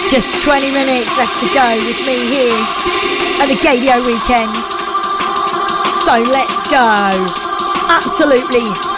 Just 20 minutes left to go with me here at the Gaydio weekend. So let's go. Absolutely